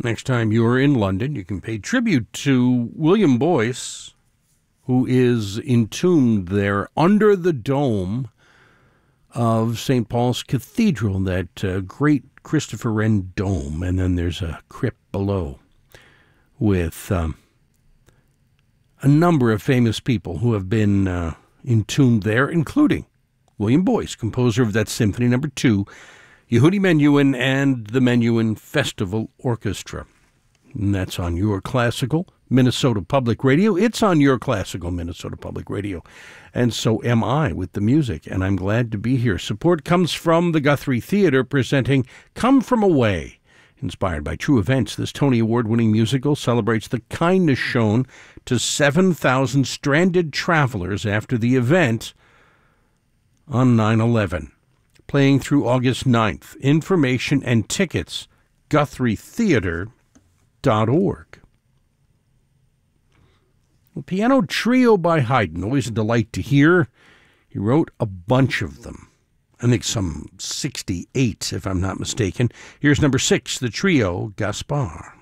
Next time you're in London, you can pay tribute to William Boyce, who is entombed there under the dome of St. Paul's Cathedral, that great Christopher Wren dome. And then there's a crypt below with a number of famous people who have been entombed there, including William Boyce, composer of that Symphony No. 2, Yehudi Menuhin and the Menuhin Festival Orchestra. And that's on Your Classical Minnesota Public Radio. It's on Your Classical Minnesota Public Radio. And so am I with the music, and I'm glad to be here. Support comes from the Guthrie Theater presenting Come From Away. Inspired by true events, this Tony Award-winning musical celebrates the kindness shown to 7,000 stranded travelers after the event on 9/11. Playing through August 9th. Information and tickets, GuthrieTheater.org. A piano trio by Haydn, always a delight to hear. He wrote a bunch of them. I think some 68, if I'm not mistaken. Here's number 6, the trio Gaspar.